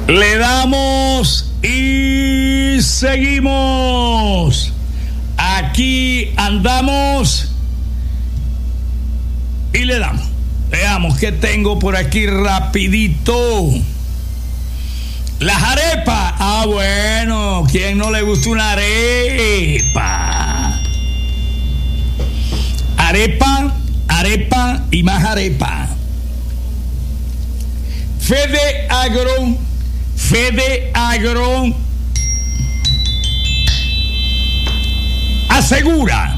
Le damos y seguimos. Aquí andamos y le damos. Veamos qué tengo por aquí rapidito. Las arepas. Ah, bueno, ¿quién no le gusta una arepa? Arepa, arepa y más arepa. Fede Agro asegura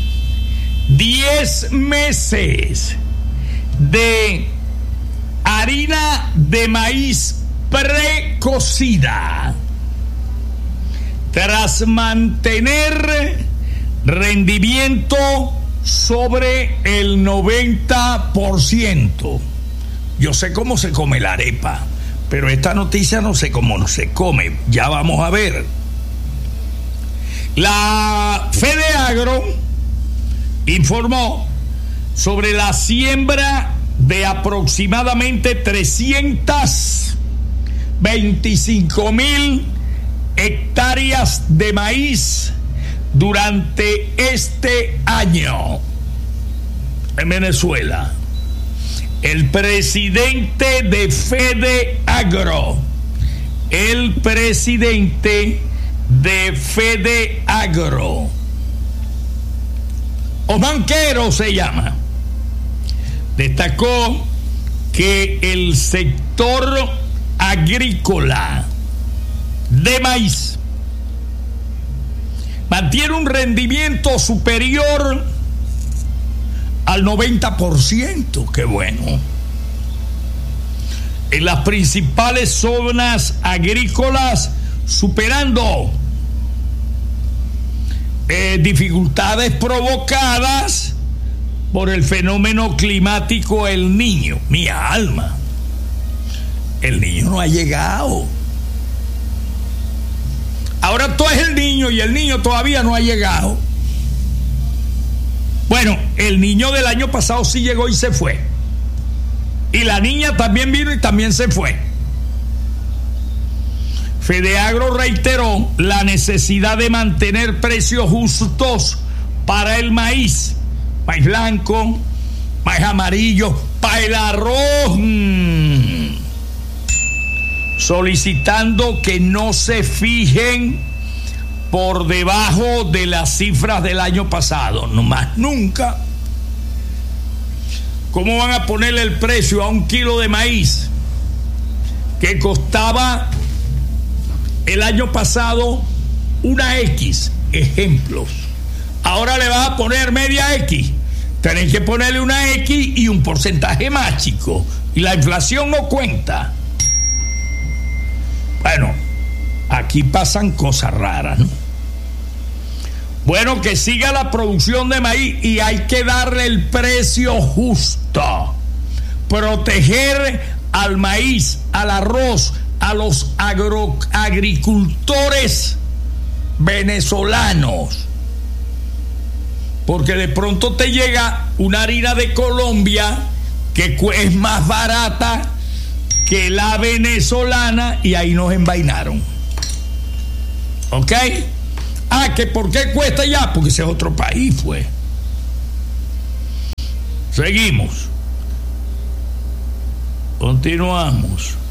10 meses de harina de maíz precocida tras mantener rendimiento sobre el 90%. Yo sé cómo se come la arepa, pero esta noticia no sé cómo se come. Ya vamos a ver. La Fede Agro informó sobre la siembra de aproximadamente 325,000 hectáreas de maíz durante este año en Venezuela. El presidente de Fede Agro, Omanquero se llama, destacó que el sector agrícola de maíz mantiene un rendimiento superior al 90%, qué bueno. En las principales zonas agrícolas, superando dificultades provocadas por el fenómeno climático El Niño. Mi alma, el Niño no ha llegado. Ahora todo es el Niño y el Niño todavía no ha llegado. Bueno, el Niño del año pasado sí llegó y se fue. Y la Niña también vino y también se fue. Fedeagro reiteró la necesidad de mantener precios justos para el maíz blanco, maíz amarillo, para el arroz, solicitando que no se fijen por debajo de las cifras del año pasado, no más nunca. ¿Cómo van a ponerle el precio a un kilo de maíz que costaba el año pasado una X? Ejemplos. Ahora le vas a poner media X. Tenés que ponerle una X y un porcentaje más, chico. Y la inflación no cuenta. Bueno, aquí pasan cosas raras, ¿no? Bueno, que siga la producción de maíz y hay que darle el precio justo. Proteger al maíz, al arroz, a los agricultores venezolanos. Porque de pronto te llega una harina de Colombia que es más barata que la venezolana y ahí nos envainaron. ¿Ok? Ah, que ¿por qué cuesta ya? Porque ese es otro país, pues. Seguimos. Continuamos.